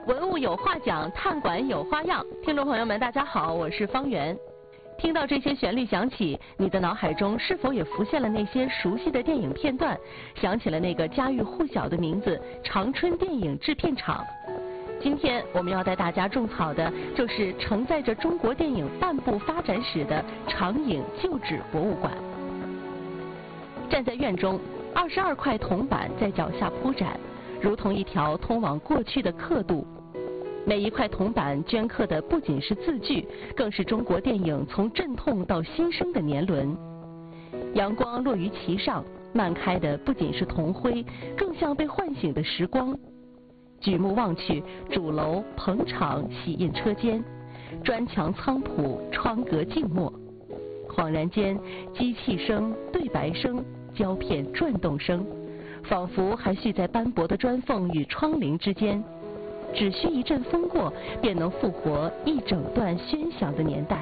文物有话讲，探馆有花样。听众朋友们，大家好，我是方圆。听到这些旋律响起，你的脑海中是否也浮现了那些熟悉的电影片段？想起了那个家喻户晓的名字——长春电影制片厂。今天我们要带大家种草的就是承载着中国电影半部发展史的长影旧址博物馆。站在院中，22块铜板在脚下铺展，如同一条通往过去的刻度。每一块铜板镌刻的不仅是字句，更是中国电影从阵痛到新生的年轮。阳光落于其上，漫开的不仅是铜灰，更像被唤醒的时光。举目望去，主楼、棚场、洗印车间，砖墙苍朴，窗格静默。恍然间，机器声、对白声、胶片转动声，仿佛还续在斑驳的砖缝与窗棂之间。只需一阵风过，便能复活一整段喧嚣的年代。